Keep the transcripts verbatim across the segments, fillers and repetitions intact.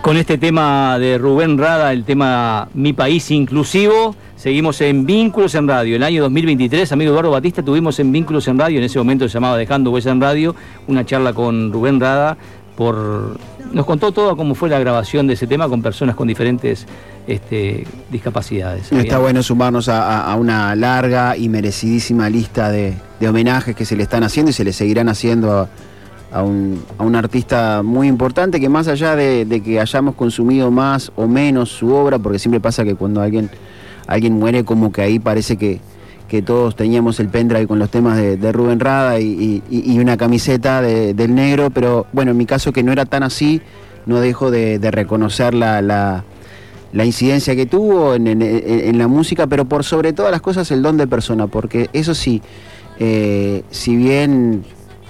Con este tema de Rubén Rada, el tema Mi País Inclusivo, seguimos en Vínculos en Radio. El año dos mil veintitrés, amigo Eduardo Batista, tuvimos en Vínculos en Radio, en ese momento se llamaba Dejando Huella en Radio, una charla con Rubén Rada, por... nos contó todo cómo fue la grabación de ese tema con personas con diferentes este, discapacidades. Está bueno sumarnos a, a una larga y merecidísima lista de, de homenajes que se le están haciendo y se le seguirán haciendo a... A un, a un artista muy importante que más allá de, de que hayamos consumido más o menos su obra, porque siempre pasa que cuando alguien, alguien muere como que ahí parece que, que todos teníamos el pendrive con los temas de, de Rubén Rada y, y, y una camiseta de, del negro, pero bueno, en mi caso que no era tan así, no dejo de, de reconocer la, la, la incidencia que tuvo en, en, en la música, pero por sobre todas las cosas el don de persona, porque eso sí, eh, si bien...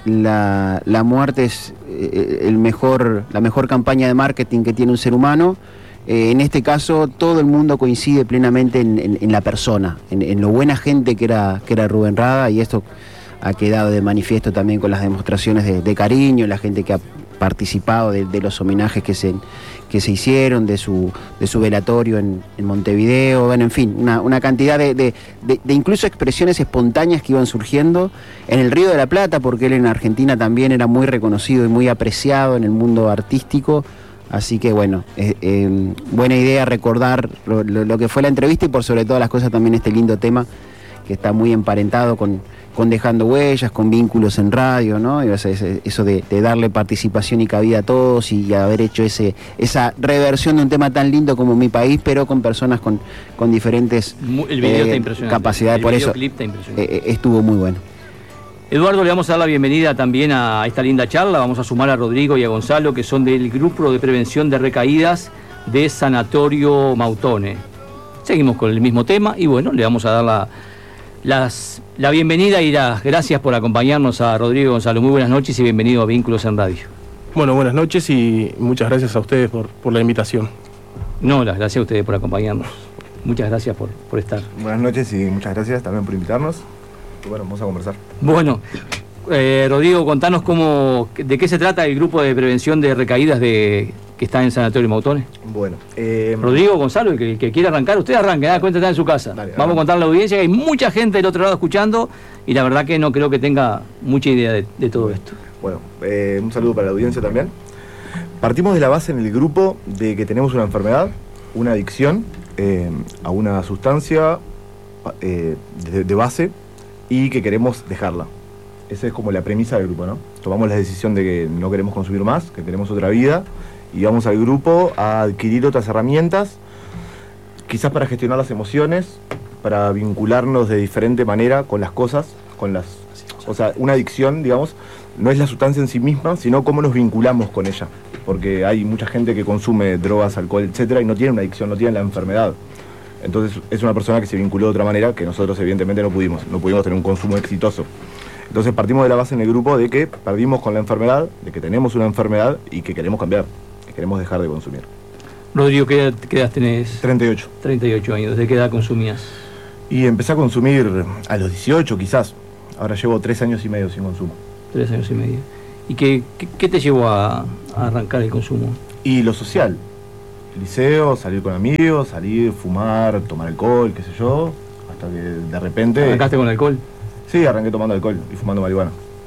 La, la muerte es eh, el mejor, la mejor campaña de marketing que tiene un ser humano. Eh, en este caso todo el mundo coincide plenamente en, en, en la persona, en, en lo buena gente que era, que era Rubén Rada, y esto ha quedado de manifiesto también con las demostraciones de, de cariño, la gente que ha participado de, de los homenajes que se, que se hicieron, de su, de su velatorio en, en Montevideo, bueno, en fin, una, una cantidad de, de, de, de incluso expresiones espontáneas que iban surgiendo en el Río de la Plata, porque él en Argentina también era muy reconocido y muy apreciado en el mundo artístico. Así que bueno, eh, eh, buena idea recordar lo, lo, lo que fue la entrevista y por sobre todas las cosas también este lindo tema que está muy emparentado con, con Dejando Huellas, con Vínculos en Radio, ¿no? Y eso de, de darle participación y cabida a todos y haber hecho ese esa reversión de un tema tan lindo como Mi País, pero con personas con, con diferentes el video eh, está impresionante. capacidades. El por eso está impresionante. Eh, estuvo muy bueno. Eduardo, le vamos a dar la bienvenida también a esta linda charla. Vamos a sumar a Rodrigo y a Gonzalo, que son del Grupo de Prevención de Recaídas de Sanatorio Mautone. Seguimos con el mismo tema y bueno, le vamos a dar la, las, la bienvenida y las gracias por acompañarnos a Rodrigo y Gonzalo. Muy buenas noches y bienvenido a Vínculos en Radio. Bueno, buenas noches y muchas gracias a ustedes por, por la invitación. No, las gracias a ustedes por acompañarnos. Muchas gracias por, por estar. Buenas noches y muchas gracias también por invitarnos. Y bueno, vamos a conversar. Bueno, eh, Rodrigo, contanos cómo, de qué se trata el grupo de prevención de recaídas de, que está en Sanatorio Mautone. Bueno, eh, Rodrigo, Gonzalo, el que, el que quiera arrancar, usted arranque, da cuenta, está en su casa. Dale, vamos a contar a la audiencia que hay mucha gente del otro lado escuchando y la verdad que no creo que tenga mucha idea de, de todo esto. Bueno, eh, un saludo para la audiencia también. Partimos de la base en el grupo de que tenemos una enfermedad, una adicción eh, a una sustancia eh, de, de base, y que queremos dejarla. Esa es como la premisa del grupo, ¿no? Tomamos la decisión de que no queremos consumir más, que queremos otra vida, y vamos al grupo a adquirir otras herramientas, quizás para gestionar las emociones, para vincularnos de diferente manera con las cosas, con las... O sea, una adicción, digamos, no es la sustancia en sí misma, sino cómo nos vinculamos con ella. Porque hay mucha gente que consume drogas, alcohol, etcétera, y no tiene una adicción, no tiene la enfermedad. Entonces es una persona que se vinculó de otra manera que nosotros evidentemente no pudimos, no pudimos tener un consumo exitoso. Entonces partimos de la base en el grupo de que perdimos con la enfermedad, de que tenemos una enfermedad y que queremos cambiar, que queremos dejar de consumir. Rodrigo, ¿qué edad, qué edad tenés? treinta y ocho. treinta y ocho años, ¿desde qué edad consumías? Y empecé a consumir a los dieciocho quizás, ahora llevo tres años y medio sin consumo. Tres años y medio. ¿Y qué, qué, qué te llevó a, a arrancar el consumo? Y lo social. Liceo, salir con amigos, salir, fumar, tomar alcohol, qué sé yo, hasta que de repente... ¿Arrancaste con alcohol? Sí, arranqué tomando alcohol y fumando marihuana.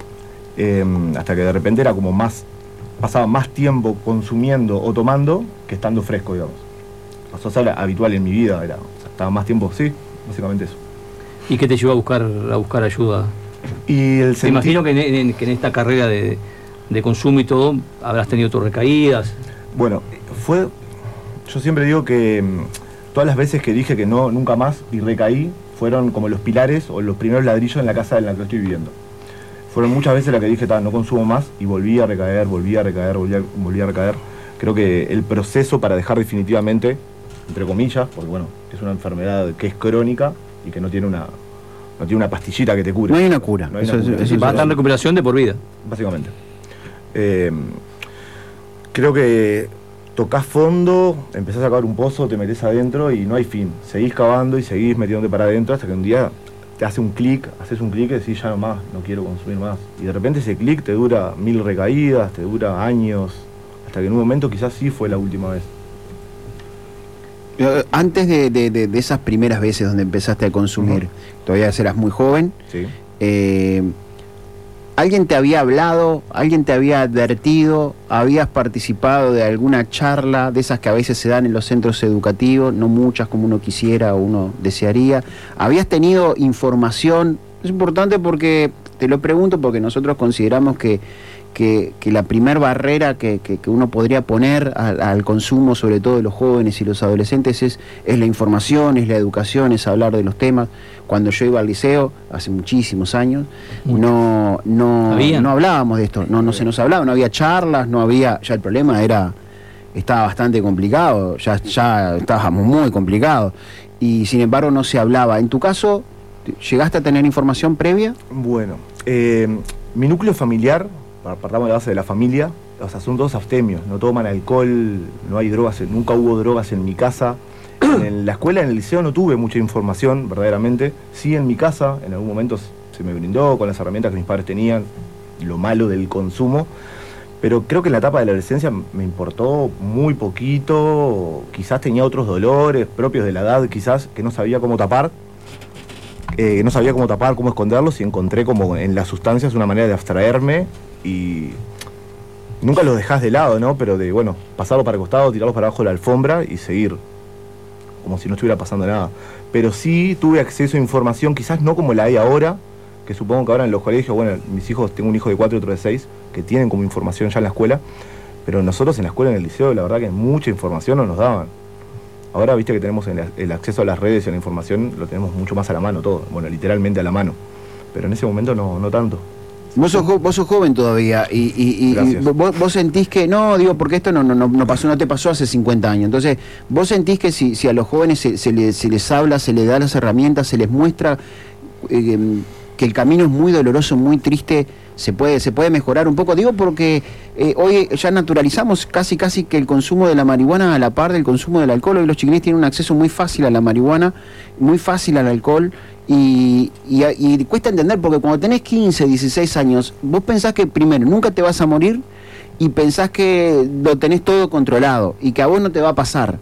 Eh, hasta que de repente era como más... Pasaba más tiempo consumiendo o tomando que estando fresco, digamos. Pasó a ser habitual en mi vida, era, o sea, estaba más tiempo, sí, básicamente eso. ¿Y qué te llevó a buscar, a buscar ayuda? Y el Te senti... imagino que en, en, que en esta carrera de, de consumo y todo habrás tenido tus recaídas. Bueno, fue... Yo siempre digo que todas las veces que dije que no, nunca más, y recaí, fueron como los pilares o los primeros ladrillos en la casa en la que estoy viviendo. Fueron muchas veces las que dije, no consumo más, y volví a recaer, volví a recaer, volví a, volví a recaer. Creo que el proceso para dejar definitivamente, entre comillas, porque bueno, es una enfermedad que es crónica y que no tiene una, no tiene una pastillita que te cure. No hay una cura. No hay eso, una cura. Eso, eso, va a estar en recuperación de por vida. Básicamente. Eh, creo que... Tocás fondo, empezás a cavar un pozo, te metés adentro y no hay fin. Seguís cavando y seguís metiéndote para adentro hasta que un día te hace un clic, haces un clic y decís ya no más, no quiero consumir más. Y de repente ese clic te dura mil recaídas, te dura años, hasta que en un momento quizás sí fue la última vez. Antes de, de, de, de esas primeras veces donde empezaste a consumir, uh-huh. todavía eras muy joven, sí. eh, ¿alguien te había hablado, alguien te había advertido, habías participado de alguna charla de esas que a veces se dan en los centros educativos, no muchas como uno quisiera o uno desearía? ¿Habías tenido información? Es importante porque, te lo pregunto porque nosotros consideramos que Que, que la primer barrera que, que, que uno podría poner al, al consumo, sobre todo de los jóvenes y los adolescentes, es, es la información, es la educación, es hablar de los temas. Cuando yo iba al liceo, hace muchísimos años, no, no, no hablábamos de esto, no, no se nos hablaba, no había charlas, no había, ya el problema era, estaba bastante complicado, ya, ya estábamos muy complicados, y sin embargo no se hablaba. En tu caso, ¿llegaste a tener información previa? Bueno, eh, mi núcleo familiar, partamos de la base de la familia, o sea, son todos abstemios, no toman alcohol, no hay drogas, nunca hubo drogas en mi casa. En la escuela, en el liceo no tuve mucha información, verdaderamente. Sí, en mi casa, en algún momento se me brindó con las herramientas que mis padres tenían, lo malo del consumo, pero creo que en la etapa de la adolescencia me importó muy poquito, quizás tenía otros dolores propios de la edad, quizás que no sabía cómo tapar, eh, no sabía cómo tapar, cómo esconderlos, y encontré como en las sustancias una manera de abstraerme. Y nunca los dejás de lado, ¿no? Pero de, bueno, pasarlo para el costado, tirarlos para abajo de la alfombra y seguir, como si no estuviera pasando nada. Pero sí tuve acceso a información, quizás no como la hay ahora, que supongo que ahora en los colegios, bueno, mis hijos, tengo un hijo de cuatro y otro de seis, que tienen como información ya en la escuela, pero nosotros en la escuela, en el liceo, la verdad que mucha información no nos daban. Ahora, viste que tenemos el, el acceso a las redes y a la información, lo tenemos mucho más a la mano todo, bueno, literalmente a la mano, pero en ese momento no, no tanto. Vos sos, vos sos joven todavía y, y, y vos, vos sentís que, no, digo, porque esto no, no, no pasó, no te pasó hace cincuenta años, entonces vos sentís que si, si a los jóvenes se, se, les, se les habla, se les da las herramientas, se les muestra eh, que el camino es muy doloroso, muy triste, se puede, se puede mejorar un poco, digo porque eh, hoy ya naturalizamos casi casi que el consumo de la marihuana a la par del consumo del alcohol. Hoy los chiquilines tienen un acceso muy fácil a la marihuana, muy fácil al alcohol. Y, y, y cuesta entender porque cuando tenés quince, dieciséis años, vos pensás que primero nunca te vas a morir y pensás que lo tenés todo controlado y que a vos no te va a pasar,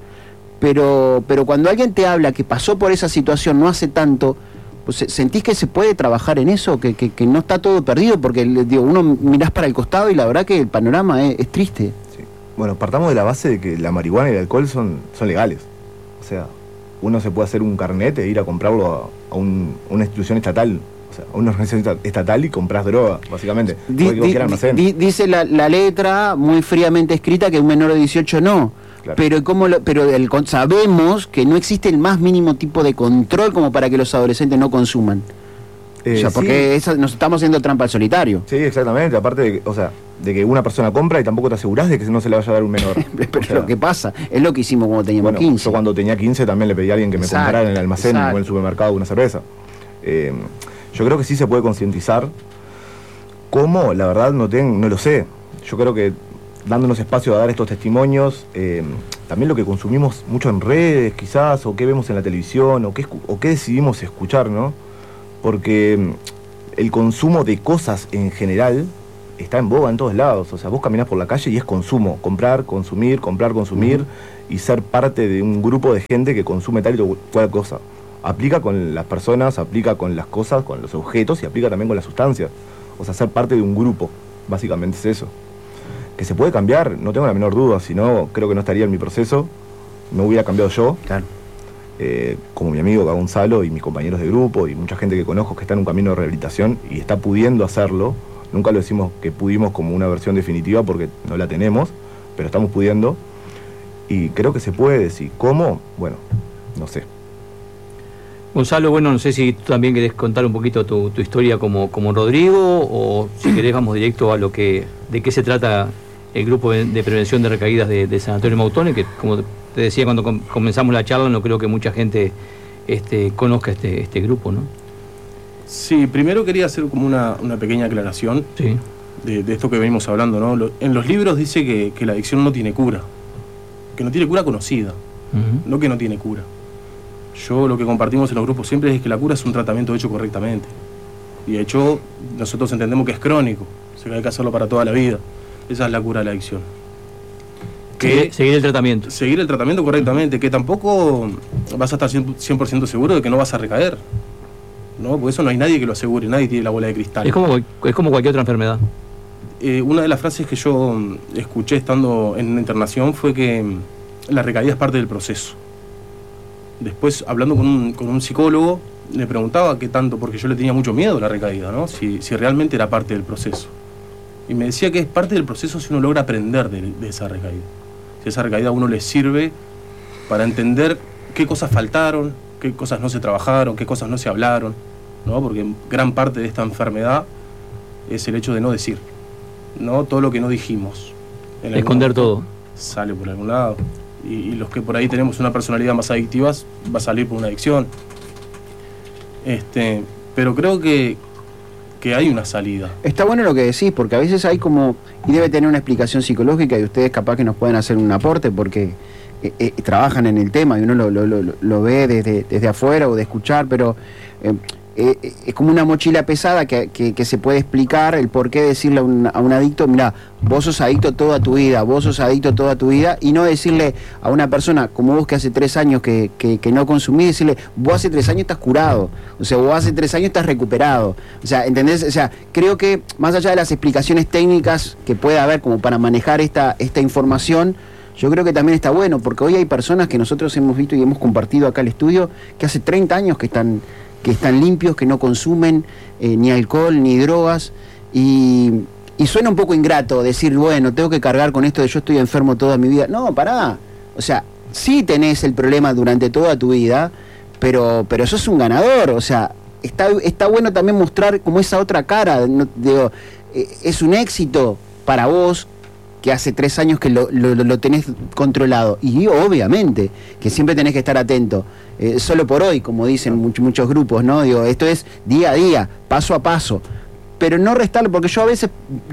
pero, pero cuando alguien te habla que pasó por esa situación no hace tanto, pues sentís que se puede trabajar en eso, que, que, que no está todo perdido, porque digo, uno mirás para el costado y la verdad que el panorama es, es triste. Sí. Bueno, partamos de la base de que la marihuana y el alcohol son, son legales, o sea, uno se puede hacer un carnet e ir a comprarlo a, a un, una institución estatal, o sea, a una organización estatal y compras droga, básicamente. Di, di, di, dice la, la letra muy fríamente escrita que un menor de dieciocho no, claro. pero, ¿cómo lo, pero el, sabemos que no existe el más mínimo tipo de control como para que los adolescentes no consuman. Eh, o sea, porque sí. esa, nos estamos haciendo trampa al solitario. Sí, exactamente, aparte de, o sea, de que una persona compra y tampoco te asegurás de que no se le vaya a dar un menor. Pero o sea, lo que pasa, es lo que hicimos cuando teníamos bueno, quince. Yo cuando tenía quince también le pedí a alguien que me exacto, comprara en el almacén exacto. o en el supermercado una cerveza. Eh, yo creo que sí se puede concientizar. ¿Cómo? La verdad no, ten, no lo sé. Yo creo que dándonos espacio a dar estos testimonios, eh, también lo que consumimos mucho en redes quizás, o qué vemos en la televisión, o qué, o qué decidimos escuchar, ¿no? Porque el consumo de cosas en general está en boga en todos lados. O sea, vos caminás por la calle y es consumo. Comprar, consumir, comprar, consumir uh-huh. y ser parte de un grupo de gente que consume tal y cual cosa. Aplica con las personas, aplica con las cosas, con los objetos y aplica también con las sustancias. O sea, ser parte de un grupo, básicamente es eso. Que se puede cambiar, no tengo la menor duda, si no, creo que no estaría en mi proceso, no hubiera cambiado yo. Claro. Eh, como mi amigo Gonzalo y mis compañeros de grupo y mucha gente que conozco que está en un camino de rehabilitación y está pudiendo hacerlo. Nunca lo decimos que pudimos como una versión definitiva porque no la tenemos, pero estamos pudiendo y creo que se puede. Si cómo, bueno, no sé. Gonzalo, bueno, no sé si tú también querés contar un poquito tu, tu historia como, como Rodrigo, o si querés vamos directo a lo que, de qué se trata el grupo de, de prevención de recaídas de, de Sanatorio Mautones, que como te decía cuando com comenzamos la charla, no creo que mucha gente este, conozca este, este grupo, ¿no? Sí, primero quería hacer como una, una pequeña aclaración sí. de, de esto que venimos hablando, ¿no? Lo, en los libros dice que, que la adicción no tiene cura, que no tiene cura conocida, uh-huh. no que no tiene cura. Yo lo que compartimos en los grupos siempre es que la cura es un tratamiento hecho correctamente. Y de hecho, nosotros entendemos que es crónico, o sea que hay que hacerlo para toda la vida. Esa es la cura de la adicción. que seguir el tratamiento. Seguir el tratamiento correctamente, que tampoco vas a estar cien por ciento seguro de que no vas a recaer. ¿No? Porque eso no hay nadie que lo asegure, nadie tiene la bola de cristal. Es como, es como cualquier otra enfermedad. Eh, una de las frases que yo escuché estando en una internación fue que la recaída es parte del proceso. Después, hablando con un, con un psicólogo, le preguntaba qué tanto, porque yo le tenía mucho miedo a la recaída, ¿no? Si, si realmente era parte del proceso. Y me decía que es parte del proceso si uno logra aprender de, de esa recaída. Si esa recaída a uno le sirve para entender qué cosas faltaron, qué cosas no se trabajaron, qué cosas no se hablaron, ¿no? Porque gran parte de esta enfermedad es el hecho de no decir, ¿no? Todo lo que no dijimos. Esconder todo. Sale por algún lado. Y, y los que por ahí tenemos una personalidad más adictiva, va a salir por una adicción. Este, pero creo que, que hay una salida. Está bueno lo que decís, porque a veces hay como, y debe tener una explicación psicológica, y ustedes capaz que nos pueden hacer un aporte, porque eh, eh, trabajan en el tema y uno lo, lo, lo, lo ve desde, desde afuera o de escuchar, pero eh, eh, es como una mochila pesada que, que, que se puede explicar el por qué decirle a un, a un adicto, mira, vos sos adicto toda tu vida, vos sos adicto toda tu vida, y no decirle a una persona como vos que hace tres años que, que, que no consumís, decirle, vos hace tres años estás curado, o sea, vos hace tres años estás recuperado, o sea, ¿entendés? O sea, creo que más allá de las explicaciones técnicas que puede haber como para manejar esta, esta información, yo creo que también está bueno, porque hoy hay personas que nosotros hemos visto y hemos compartido acá el estudio, que hace treinta años que están... que están limpios, que no consumen eh, ni alcohol ni drogas, y, y suena un poco ingrato decir, bueno, tengo que cargar con esto de yo estoy enfermo toda mi vida. No, pará, o sea, sí tenés el problema durante toda tu vida, pero, pero sos un ganador, o sea, está, está bueno también mostrar como esa otra cara, no, digo, eh, es un éxito para vos, que hace tres años que lo, lo, lo tenés controlado, y obviamente que siempre tenés que estar atento, eh, solo por hoy, como dicen much, muchos grupos, ¿no? Digo, esto es día a día, paso a paso, pero no restarlo, porque yo a veces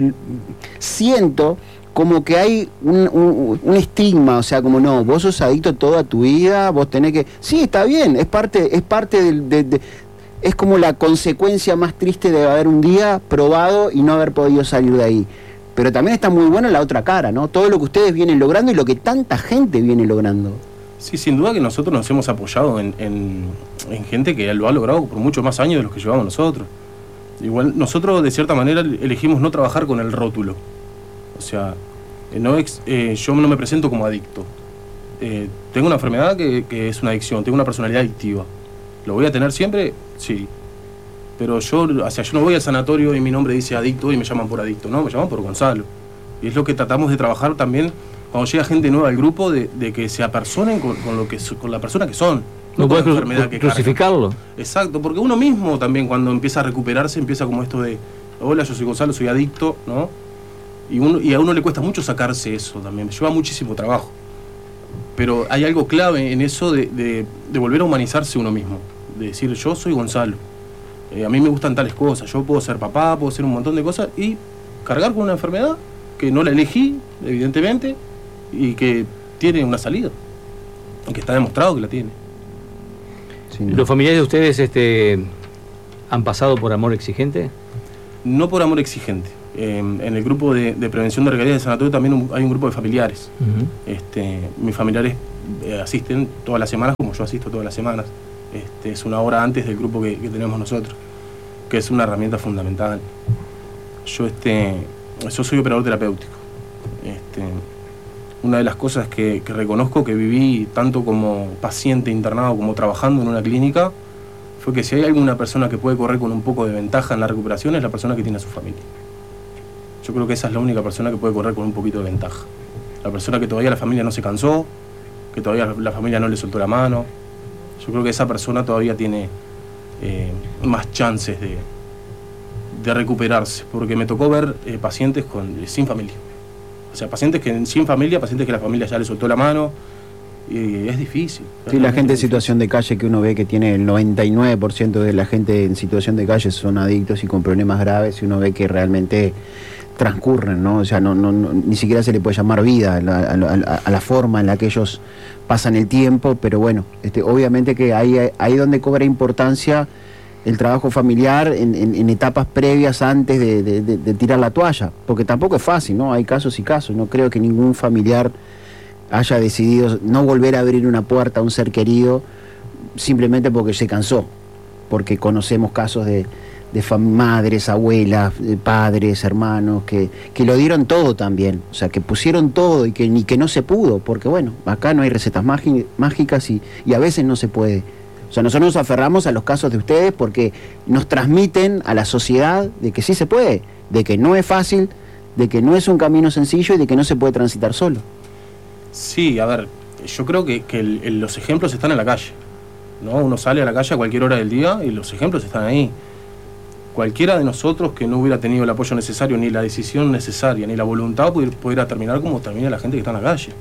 siento como que hay un, un, un estigma, o sea, como no, vos sos adicto toda tu vida, vos tenés que... Sí, está bien, es parte, es parte del... De, de, es como la consecuencia más triste de haber un día probado y no haber podido salir de ahí. Pero también está muy buena la otra cara, ¿no? Todo lo que ustedes vienen logrando y lo que tanta gente viene logrando. Sí, sin duda que nosotros nos hemos apoyado en, en, en gente que lo ha logrado por muchos más años de los que llevamos nosotros. Igual nosotros de cierta manera elegimos no trabajar con el rótulo. O sea, no ex, eh, yo no me presento como adicto. Eh, tengo una enfermedad que, que es una adicción, tengo una personalidad adictiva. ¿Lo voy a tener siempre? Sí. Pero yo, o sea, yo no voy al sanatorio y mi nombre dice adicto y me llaman por adicto, no, me llaman por Gonzalo. Y es lo que tratamos de trabajar también cuando llega gente nueva al grupo, de, de que se apersonen con, con, lo que, con la persona que son. No, no puedes cru cru que crucificarlo. Cargan. Exacto, porque uno mismo también cuando empieza a recuperarse empieza como esto de, hola, yo soy Gonzalo, soy adicto, ¿no? Y, uno, y a uno le cuesta mucho sacarse eso también, me lleva muchísimo trabajo. Pero hay algo clave en eso de, de, de volver a humanizarse uno mismo, de decir, yo soy Gonzalo. Eh, a mí me gustan tales cosas, yo puedo ser papá, puedo ser un montón de cosas y cargar con una enfermedad que no la elegí, evidentemente, y que tiene una salida, que está demostrado que la tiene. Sí, ¿los familiares de ustedes este, han pasado por amor exigente? No por amor exigente. Eh, en el grupo de, de prevención de recaídas de sanatorio también un, hay un grupo de familiares. Uh-huh. este, mis familiares eh, asisten todas las semanas, como yo asisto todas las semanas. Este, es una hora antes del grupo que, que tenemos nosotros, que es una herramienta fundamental. Yo, este, yo soy operador terapéutico. Este, una de las cosas que, que reconozco que viví tanto como paciente internado como trabajando en una clínica fue que si hay alguna persona que puede correr con un poco de ventaja en la recuperación es la persona que tiene a su familia. Yo creo que esa es la única persona que puede correr con un poquito de ventaja. La persona que todavía la familia no se cansó, que todavía la familia no le soltó la mano. Yo creo que esa persona todavía tiene eh, más chances de, de recuperarse, porque me tocó ver eh, pacientes con, eh, sin familia. O sea, pacientes que sin familia, pacientes que la familia ya le soltó la mano, y es difícil. Sí, la gente en situación de calle, que uno ve que tiene el noventa y nueve por ciento de la gente en situación de calle son adictos y con problemas graves, y uno ve que realmente transcurren, ¿no? O sea, no, no, no, ni siquiera se le puede llamar vida a la, a, la, a la forma en la que ellos pasan el tiempo, pero bueno, este, obviamente que ahí, ahí donde cobra importancia el trabajo familiar en, en, en etapas previas antes de, de, de, de tirar la toalla, porque tampoco es fácil, ¿no? Hay casos y casos, no creo que ningún familiar haya decidido no volver a abrir una puerta a un ser querido simplemente porque se cansó, porque conocemos casos de, de madres, abuelas, de padres, hermanos, que, que lo dieron todo también, o sea, que pusieron todo y que ni que no se pudo, porque bueno, acá no hay recetas mágicas y, y a veces no se puede. O sea, nosotros nos aferramos a los casos de ustedes porque nos transmiten a la sociedad de que sí se puede, de que no es fácil, de que no es un camino sencillo y de que no se puede transitar solo. Sí, a ver, yo creo que, que el, el, los ejemplos están en la calle, ¿no? Uno sale a la calle a cualquier hora del día y los ejemplos están ahí. Cualquiera de nosotros que no hubiera tenido el apoyo necesario, ni la decisión necesaria, ni la voluntad, pudiera, pudiera terminar como termina la gente que está en la calle.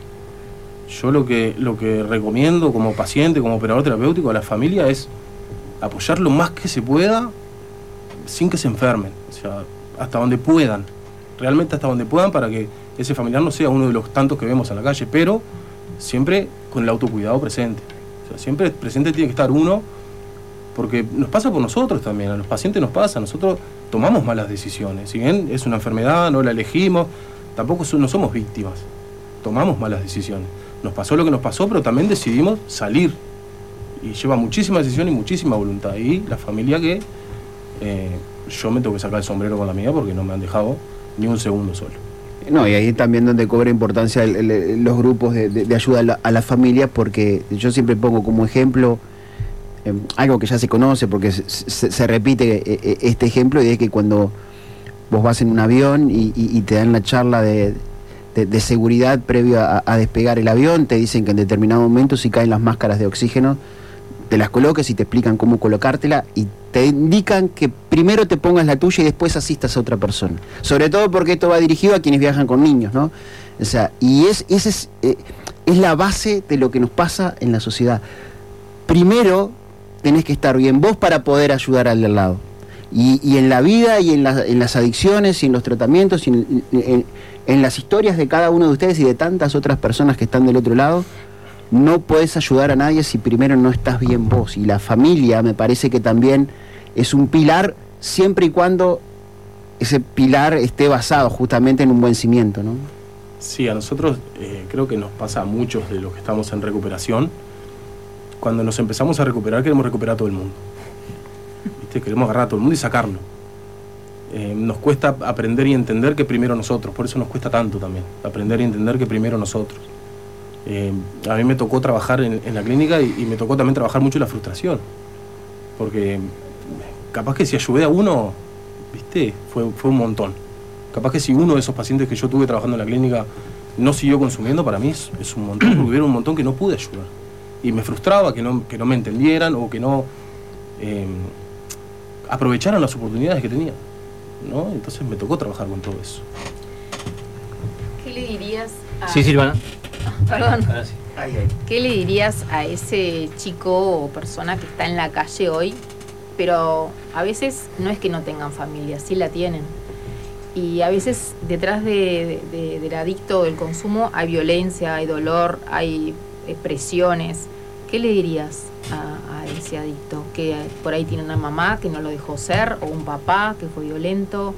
Yo lo que, lo que recomiendo como paciente, como operador terapéutico a la familia es apoyar lo más que se pueda sin que se enfermen, o sea, hasta donde puedan, realmente hasta donde puedan, para que ese familiar no sea uno de los tantos que vemos en la calle, pero siempre con el autocuidado presente. O sea, siempre presente tiene que estar uno, porque nos pasa por nosotros también, a los pacientes nos pasa, nosotros tomamos malas decisiones, si bien es una enfermedad, no la elegimos, tampoco no somos víctimas, tomamos malas decisiones. Nos pasó lo que nos pasó, pero también decidimos salir. Y lleva muchísima decisión y muchísima voluntad. Y la familia que eh, yo me tengo que sacar el sombrero con la mía porque no me han dejado ni un segundo solo. No, y ahí también donde cobra importancia el, el, los grupos de, de, de ayuda a la, a las familias, porque yo siempre pongo como ejemplo eh, algo que ya se conoce, porque se, se, se repite eh, este ejemplo, y es que cuando vos vas en un avión y, y, y te dan la charla de... De, de seguridad previo a, a despegar el avión, te dicen que en determinado momento si caen las máscaras de oxígeno te las coloques y te explican cómo colocártela y te indican que primero te pongas la tuya y después asistas a otra persona, sobre todo porque esto va dirigido a quienes viajan con niños, ¿no? O sea, y es, ese es, eh, es la base de lo que nos pasa en la sociedad. Primero tenés que estar bien vos para poder ayudar al de al lado. Y, y en la vida y en, la, en las adicciones y en los tratamientos y en, en, en las historias de cada uno de ustedes y de tantas otras personas que están del otro lado, no podés ayudar a nadie si primero no estás bien vos. Y la familia me parece que también es un pilar, siempre y cuando ese pilar esté basado justamente en un buen cimiento, ¿no? Sí, a nosotros eh, creo que nos pasa a muchos de los que estamos en recuperación. Cuando nos empezamos a recuperar, queremos recuperar a todo el mundo. ¿Viste? Queremos agarrar a todo el mundo y sacarlo. Eh, nos cuesta aprender y entender que primero nosotros, por eso nos cuesta tanto también, aprender y entender que primero nosotros. Eh, a mí me tocó trabajar en, en la clínica y, y me tocó también trabajar mucho la frustración, porque capaz que si ayudé a uno, ¿viste? Fue, fue un montón. Capaz que si uno de esos pacientes que yo tuve trabajando en la clínica no siguió consumiendo, para mí es, es un montón, porque hubiera un montón que no pude ayudar. Y me frustraba que no, que no me entendieran o que no eh, aprovecharan las oportunidades que tenía, ¿no? Entonces me tocó trabajar con todo eso. ¿Qué le dirías a... Sí, Silvana. Perdón. Ahora sí. ¿Qué le dirías a ese chico o persona que está en la calle hoy, pero a veces no es que no tengan familia, sí la tienen? Y a veces detrás de, de, del adicto del consumo hay violencia, hay dolor, hay presiones. ¿Qué le dirías a, a ese adicto? Que por ahí tiene una mamá que no lo dejó ser, o un papá que fue violento.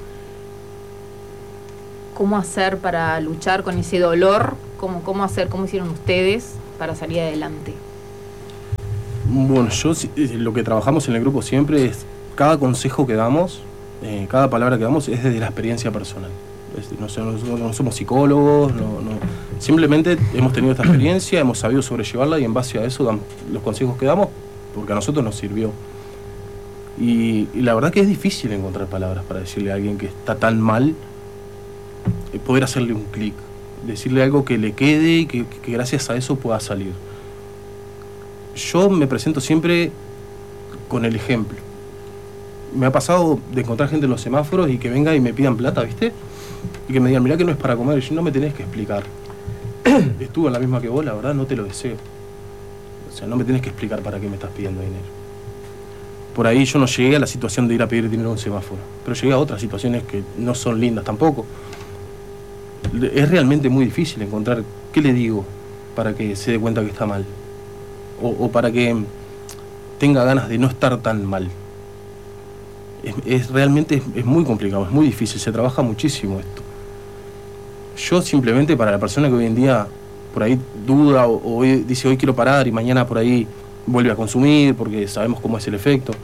¿Cómo hacer para luchar con ese dolor? ¿Cómo, cómo hacer, cómo hicieron ustedes para salir adelante? Bueno, yo lo que trabajamos en el grupo siempre es, cada consejo que damos, eh, cada palabra que damos es desde la experiencia personal. Es, no, no, no somos psicólogos, no, no, simplemente hemos tenido esta experiencia, hemos sabido sobrellevarla y en base a eso damos los consejos que damos, porque a nosotros nos sirvió. Y, y la verdad que es difícil encontrar palabras para decirle a alguien que está tan mal, eh, poder hacerle un clic, decirle algo que le quede y que, que gracias a eso pueda salir. Yo me presento siempre con el ejemplo. Me ha pasado de encontrar gente en los semáforos y que venga y me pidan plata, ¿viste? Y que me digan, mirá que no es para comer, y yo, no me tenés que explicar. Estuve en la misma que vos, la verdad, no te lo deseo. O sea, no me tenés que explicar para qué me estás pidiendo dinero. Por ahí yo no llegué a la situación de ir a pedir dinero a un semáforo, pero llegué a otras situaciones que no son lindas tampoco. Es realmente muy difícil encontrar qué le digo para que se dé cuenta que está mal. O, o para que tenga ganas de no estar tan mal. Es, es realmente es, es muy complicado, es muy difícil, se trabaja muchísimo esto. Yo simplemente, para la persona que hoy en día por ahí duda o, o hoy dice hoy quiero parar y mañana por ahí vuelve a consumir porque sabemos cómo es el efecto.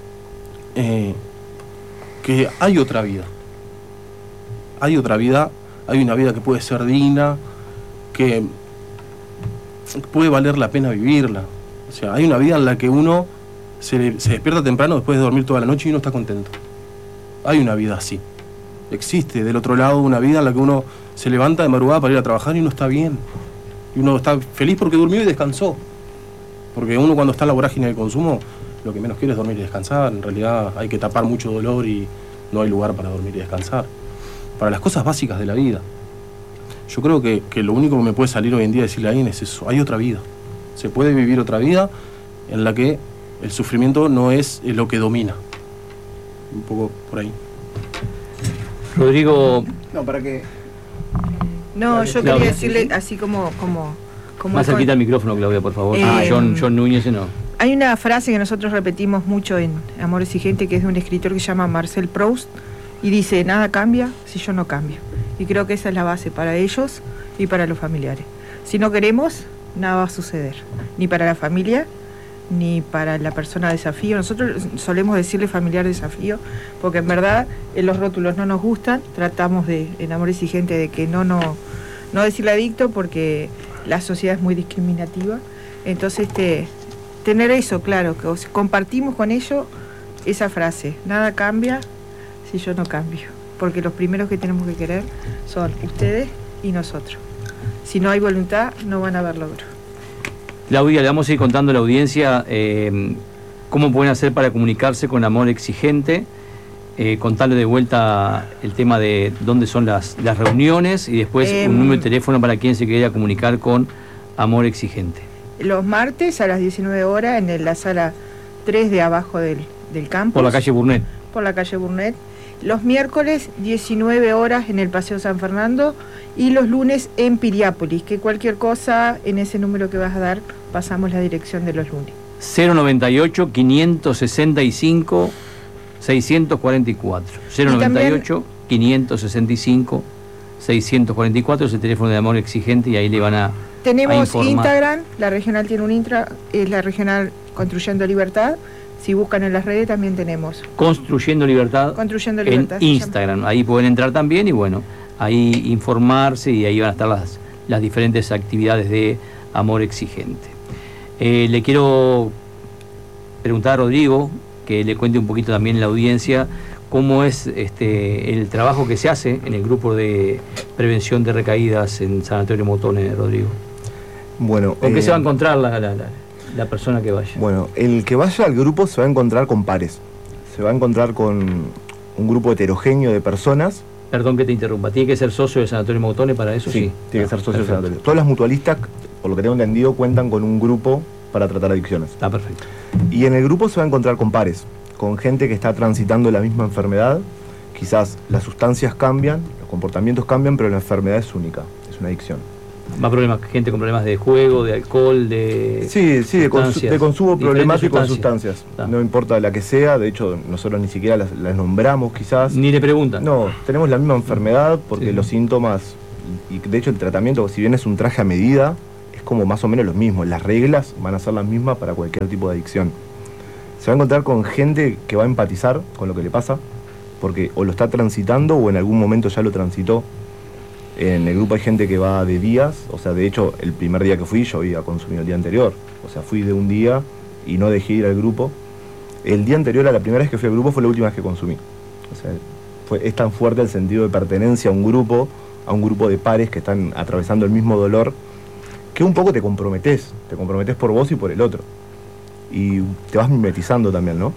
Eh, que hay otra vida. Hay otra vida, hay una vida que puede ser digna, que puede valer la pena vivirla. O sea, hay una vida en la que uno se, se despierta temprano después de dormir toda la noche y uno está contento. Hay una vida así. Existe del otro lado una vida en la que uno se levanta de madrugada para ir a trabajar y uno está bien. Y uno está feliz porque durmió y descansó. Porque uno cuando está en la vorágine del consumo, lo que menos quiere es dormir y descansar. En realidad hay que tapar mucho dolor y no hay lugar para dormir y descansar. Para las cosas básicas de la vida. Yo creo que, que lo único que me puede salir hoy en día decirle a alguien es eso. Hay otra vida. Se puede vivir otra vida en la que el sufrimiento no es lo que domina. Un poco por ahí. Rodrigo... No, para que... No, yo Claudia. quería decirle así como... como, como Más cerquita al micrófono, Claudia, por favor. Eh, Ah, John, John Núñez, no. Hay una frase que nosotros repetimos mucho en Amor Exigente, que es de un escritor que se llama Marcel Proust, y dice, nada cambia si yo no cambio. Y creo que esa es la base para ellos y para los familiares. Si no queremos, nada va a suceder. Ni para la familia, ni para la persona desafío. Nosotros solemos decirle familiar desafío, porque en verdad eh, los rótulos no nos gustan. Tratamos de, en Amor Exigente, de que no, no, no decirle adicto, porque la sociedad es muy discriminativa. Entonces, este, tener eso claro, que os, compartimos con ellos esa frase, nada cambia si yo no cambio, porque los primeros que tenemos que querer son ustedes y nosotros. Si no hay voluntad, no van a haber logro. Claudia, le vamos a ir contando a la audiencia eh, cómo pueden hacer para comunicarse con Amor Exigente, eh, contarle de vuelta el tema de dónde son las, las reuniones y después Eh, un número de teléfono para quien se quiera comunicar con Amor Exigente. Los martes a las diecinueve horas en la sala tres de abajo del, del campus. Por la calle Burnet. Por la calle Burnet. Los miércoles, diecinueve horas en el Paseo San Fernando, y los lunes en Piriápolis, que cualquier cosa en ese número que vas a dar, pasamos la dirección de los lunes. cero noventa y ocho, quinientos sesenta y cinco, seiscientos cuarenta y cuatro. cero noventa y ocho, quinientos sesenta y cinco, seiscientos cuarenta y cuatro es el teléfono de Amor Exigente y ahí le van a, a Tenemos informar. Instagram, la regional tiene un intra, es la regional Construyendo Libertad. Si buscan en las redes también tenemos Construyendo Libertad, Construyendo Libertad. en se llama. Instagram. Ahí pueden entrar también y bueno, ahí informarse y ahí van a estar las, las diferentes actividades de Amor Exigente. Eh, le quiero preguntar a Rodrigo, que le cuente un poquito también en la audiencia, cómo es este, el trabajo que se hace en el grupo de prevención de recaídas en Sanatorio Mautone, Rodrigo. Bueno, ¿Con qué eh, se va a encontrar la, la, la, la persona que vaya? Bueno, el que vaya al grupo se va a encontrar con pares. Se va a encontrar con un grupo heterogéneo de personas. Perdón que te interrumpa, ¿tiene que ser socio de Sanatorio Mautone para eso? Sí, Sí, tiene Ah, que ser socio de perfecto. sanatorio. Todas las mutualistas, por lo que tengo entendido, cuentan con un grupo para tratar adicciones. Está perfecto. Y en el grupo se va a encontrar con pares, con gente que está transitando la misma enfermedad. Quizás las sustancias cambian, los comportamientos cambian, pero la enfermedad es única, es una adicción. Más problemas, gente con problemas de juego, de alcohol, de... Sí, sí, de, consu- sustancias, de consumo diferentes problemático de sustancias. sustancias. Está. No importa la que sea, de hecho nosotros ni siquiera las, las nombramos quizás. Ni le preguntan. No, tenemos la misma enfermedad porque Sí. los síntomas, y de hecho el tratamiento, si bien es un traje a medida, es como más o menos lo mismo. Las reglas van a ser las mismas para cualquier tipo de adicción. Se va a encontrar con gente que va a empatizar con lo que le pasa, porque o lo está transitando o en algún momento ya lo transitó. En el grupo hay gente que va de días, o sea, de hecho, el primer día que fui yo había consumido el día anterior. O sea, fui de un día y no dejé ir al grupo. El día anterior a la primera vez que fui al grupo fue la última vez que consumí. O sea, fue, es tan fuerte el sentido de pertenencia a un grupo, a un grupo de pares que están atravesando el mismo dolor, que un poco te comprometés, te comprometés por vos y por el otro. Y te vas mimetizando también, ¿no?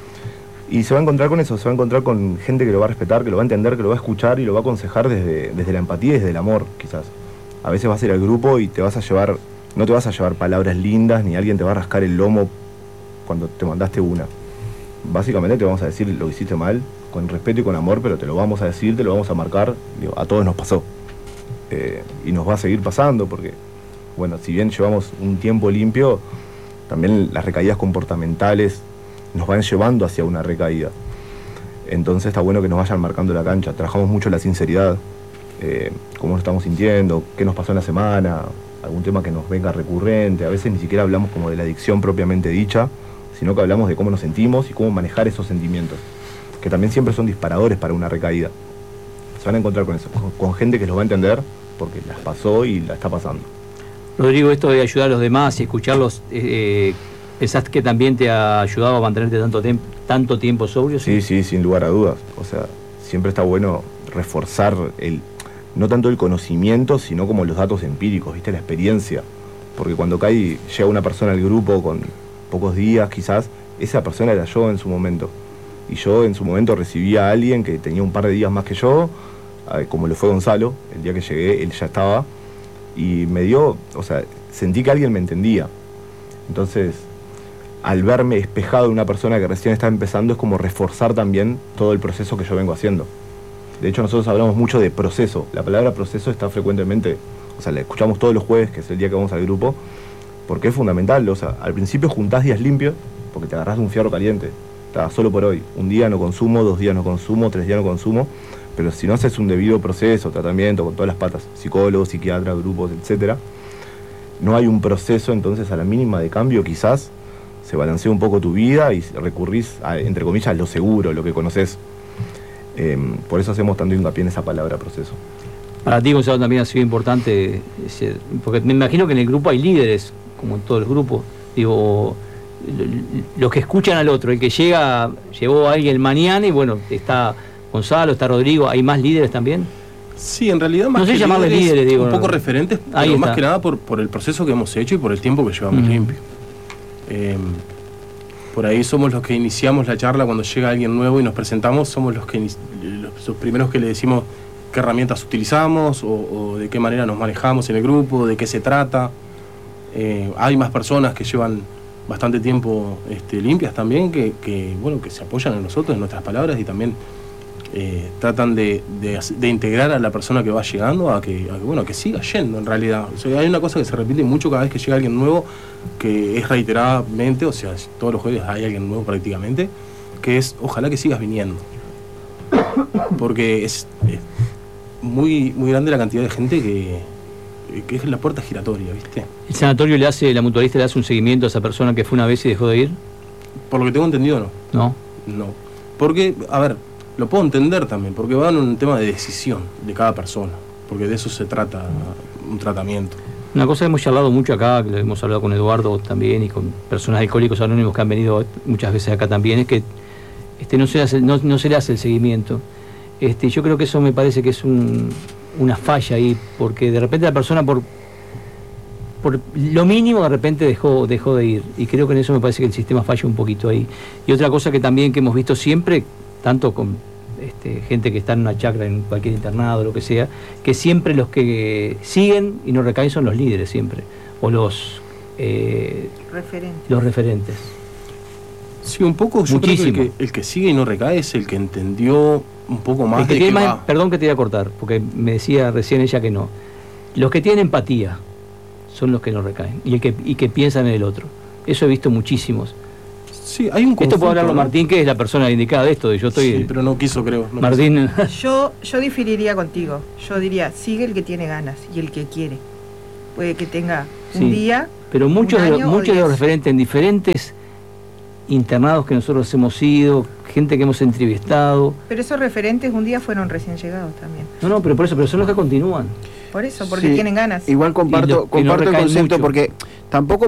Y se va a encontrar con eso, se va a encontrar con gente que lo va a respetar, que lo va a entender, que lo va a escuchar y lo va a aconsejar desde, desde la empatía y desde el amor, quizás. A veces vas a ir al grupo y te vas a llevar, no te vas a llevar palabras lindas, ni alguien te va a rascar el lomo cuando te mandaste una. Básicamente te vamos a decir lo que hiciste mal, con respeto y con amor, pero te lo vamos a decir, te lo vamos a marcar. Digo, a todos nos pasó. Eh, y nos va a seguir pasando porque, bueno, si bien llevamos un tiempo limpio, también las recaídas comportamentales nos van llevando hacia una recaída. Entonces está bueno que nos vayan marcando la cancha. Trabajamos mucho la sinceridad. eh, cómo nos estamos sintiendo, qué nos pasó en la semana, algún tema que nos venga recurrente. A veces ni siquiera hablamos como de la adicción propiamente dicha, sino que hablamos de cómo nos sentimos y cómo manejar esos sentimientos, que también siempre son disparadores para una recaída. Se van a encontrar con eso, con, con gente que los va a entender porque las pasó y la está pasando. Rodrigo, esto de ayudar a los demás y escucharlos, eh, ¿pensás que también te ha ayudado a mantenerte tanto, tem- tanto tiempo sobrio? Sí, sí, sin lugar a dudas. O sea, siempre está bueno reforzar el, no tanto el conocimiento, sino como los datos empíricos, ¿viste? La experiencia. Porque cuando cae, llega una persona al grupo con pocos días quizás, esa persona era yo en su momento. Y yo en su momento recibí a alguien que tenía un par de días más que yo, como lo fue Gonzalo, el día que llegué, él ya estaba, y me dio, o sea, sentí que alguien me entendía. Entonces, al verme espejado en una persona que recién está empezando, es como reforzar también todo el proceso que yo vengo haciendo. De hecho, nosotros hablamos mucho de proceso. La palabra proceso está frecuentemente, o sea, la escuchamos todos los jueves, que es el día que vamos al grupo, porque es fundamental. O sea, al principio juntás días limpios, porque te agarrás de un fierro caliente. Está solo por hoy. Un día no consumo, dos días no consumo, tres días no consumo. Pero si no haces un debido proceso, tratamiento, con todas las patas, psicólogos, psiquiatras, grupos, etcétera, no hay un proceso, entonces a la mínima de cambio quizás se balancea un poco tu vida y recurrís, a, entre comillas, a lo seguro, lo que conoces. Eh, por eso hacemos tanto hincapié en esa palabra proceso. Para ti, Gonzalo, también ha sido importante, porque me imagino que en el grupo hay líderes, como en todo el grupo, digo, los que escuchan al otro, el que llega, llegó alguien mañana y bueno, está Gonzalo, está Rodrigo, ¿hay más líderes también? Sí, en realidad más no sé que llamarles líderes, líderes, digo, un poco no. referentes, Ahí pero está. más que nada por, por el proceso que hemos hecho y por el tiempo que llevamos Mm. limpio. Eh, por ahí somos los que iniciamos la charla cuando llega alguien nuevo y nos presentamos, somos los que los, los primeros que le decimos qué herramientas utilizamos o, o de qué manera nos manejamos en el grupo, de qué se trata. Eh, hay más personas que llevan bastante tiempo este, limpias también, que, que, bueno, que se apoyan en nosotros, en nuestras palabras, y también eh, tratan de, de, de integrar a la persona que va llegando a que, a que, bueno, que siga yendo en realidad. O sea, hay una cosa que se repite mucho cada vez que llega alguien nuevo, que es reiteradamente, o sea, todos los jueves hay alguien nuevo prácticamente, que es ojalá que sigas viniendo. Porque es, es muy, muy grande la cantidad de gente que, que es la puerta giratoria, ¿viste? ¿El sanatorio le hace, la mutualista le hace un seguimiento a esa persona que fue una vez y dejó de ir? Por lo que tengo entendido, no. No. No. Porque, a ver, lo puedo entender también, porque va en un tema de decisión de cada persona, porque de eso se trata un tratamiento. Una cosa que hemos charlado mucho acá, que lo hemos hablado con Eduardo también y con personas alcohólicos anónimos que han venido muchas veces acá también, es que este, no, se hace, no, no se le hace el seguimiento. Este, yo creo que eso me parece que es un, una falla ahí, porque de repente la persona por, por lo mínimo de repente dejó, dejó de ir, y creo que en eso me parece que el sistema falla un poquito ahí. Y otra cosa que también que hemos visto siempre, tanto con este, gente que está en una chacra, en cualquier internado, lo que sea, que siempre los que siguen y no recaen son los líderes siempre, o los, eh, Referente. los referentes. Sí, un poco, yo Muchísimo. creo que el, que el que sigue y no recae es el que entendió un poco más El que de tiene qué más- va. perdón que te voy a cortar, porque me decía recién ella que no. Los que tienen empatía son los que no recaen y, el que, y que piensan en el otro. Eso he visto muchísimos. Sí, hay un Esto conjunto, puede hablarlo ¿no? Martín, que es la persona indicada de esto. Yo estoy. Sí, pero no quiso, creo. no Martín. Yo, yo diferiría contigo. Yo diría, sigue el que tiene ganas y el que quiere. Puede que tenga un Sí. día. Pero muchos, un de, los- año o muchos de los diez. referentes en diferentes internados que nosotros hemos ido, gente que hemos entrevistado. Pero esos referentes un día fueron recién llegados también. No, no, pero por eso, pero son los que continúan. Por eso, porque Sí, tienen ganas. Igual Y comparto, los que no comparto el recaen concepto mucho. porque tampoco